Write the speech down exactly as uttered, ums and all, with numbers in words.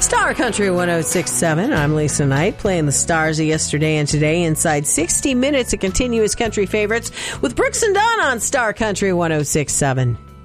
Star Country one oh six point seven. I'm Lisa Knight, playing the stars of yesterday and today inside sixty minutes of continuous country favorites with Brooks and Dunn on Star Country one oh six point seven.